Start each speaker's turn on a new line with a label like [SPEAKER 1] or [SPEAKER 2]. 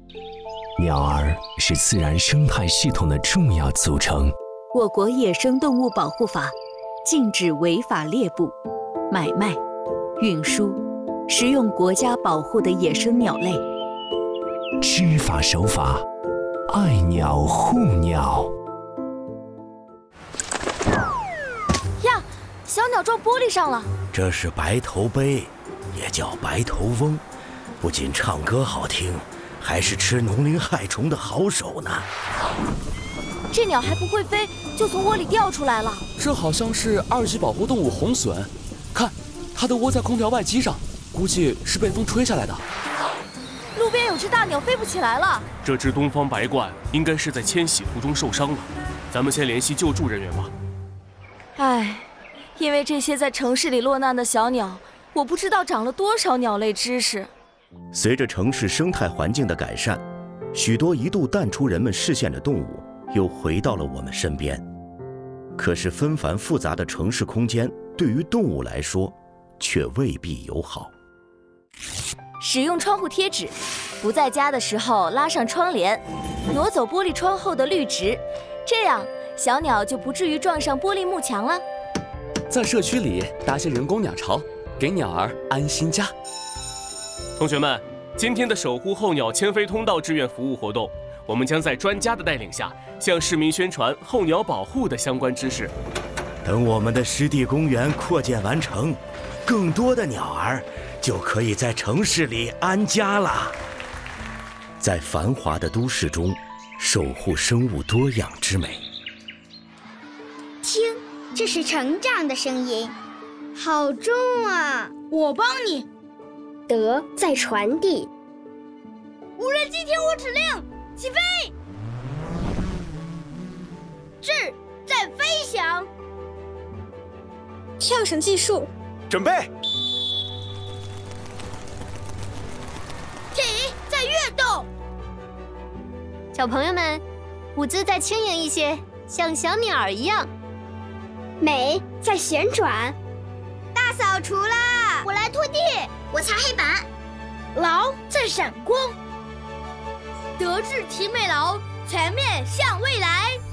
[SPEAKER 1] 鸟儿是自然生态系统的重要组成。
[SPEAKER 2] 我国野生动物保护法禁止违法猎捕、买卖、运输、食用国家保护的野生鸟类。
[SPEAKER 1] 知法守法，爱鸟护鸟。
[SPEAKER 3] 呀，小鸟撞玻璃上了。
[SPEAKER 4] 这是白头鹎，也叫白头翁，不仅唱歌好听，还是吃农林害虫的好手呢。
[SPEAKER 3] 这鸟还不会飞，就从窝里掉出来了。
[SPEAKER 5] 这好像是2级保护动物红隼，看，它的窝在空调外机上，估计是被风吹下来的。
[SPEAKER 3] 路边有只大鸟飞不起来了。
[SPEAKER 6] 这只东方白鹳应该是在迁徙途中受伤了，咱们先联系救助人员吧。
[SPEAKER 3] 唉，因为这些在城市里落难的小鸟，我不知道长了多少鸟类知识。
[SPEAKER 4] 随着城市生态环境的改善，许多一度淡出人们视线的动物又回到了我们身边。可是纷繁复杂的城市空间对于动物来说却未必友好。
[SPEAKER 3] 使用窗户贴纸，不在家的时候拉上窗帘，挪走玻璃窗后的绿植，这样小鸟就不至于撞上玻璃幕墙了。
[SPEAKER 5] 在社区里搭些人工鸟巢，给鸟儿安心家。
[SPEAKER 6] 同学们，今天的守护候鸟迁飞通道志愿服务活动，我们将在专家的带领下，向市民宣传候鸟保护的相关知识。
[SPEAKER 4] 等我们的湿地公园扩建完成，更多的鸟儿就可以在城市里安家了。在繁华的都市中，守护生物多样之美。
[SPEAKER 7] 听，这是成长的声音，好重啊！
[SPEAKER 8] 我帮你。
[SPEAKER 7] 德在传递。
[SPEAKER 8] 无人机听我指令，起飞。智在飞翔。
[SPEAKER 7] 跳绳计数。
[SPEAKER 4] 准备。
[SPEAKER 8] 体在跃动。
[SPEAKER 9] 小朋友们，舞姿再轻盈一些，像小鸟儿一样。
[SPEAKER 7] 美在旋转。
[SPEAKER 8] 大扫除啦！
[SPEAKER 7] 我来拖地，我擦黑板。
[SPEAKER 8] 劳在闪光。德智体美劳，全面向未来。